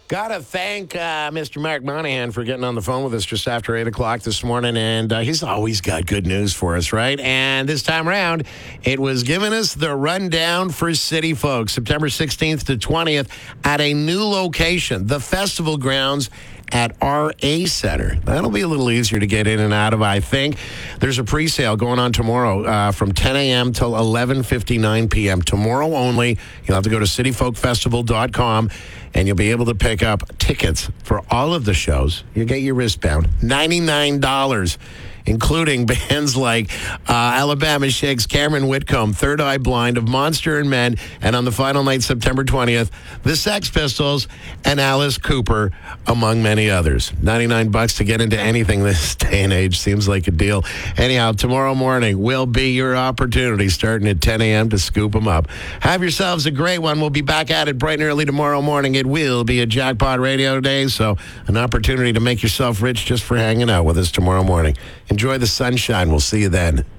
Got to thank Mr. Mark Monahan for getting on the phone with us just after 8 o'clock this morning. And he's always got good news for us, right? And this time around, it was giving us the rundown for City Folks, September 16th to 20th at a new location, the Festival Grounds at RA Center. That'll be a little easier to get in and out of, I think. There's a pre-sale going on tomorrow from 10 a.m. till 11:59 p.m. Tomorrow only. You'll have to go to cityfolkfestival.com and you'll be able to pick up tickets for all of the shows. You get your wristband. $99. Including bands like Alabama Shakes, Cameron Whitcomb, Third Eye Blind, of Monster and Men, and on the final night, September 20th, the Sex Pistols and Alice Cooper, among many others. $99 to get into anything this day and age seems like a deal. Anyhow, tomorrow morning will be your opportunity, starting at 10 a.m. to scoop them up. Have yourselves a great one. We'll be back at it bright and early tomorrow morning. It will be a Jackpot Radio Day, so an opportunity to make yourself rich just for hanging out with us tomorrow morning. Enjoy the sunshine. We'll see you then.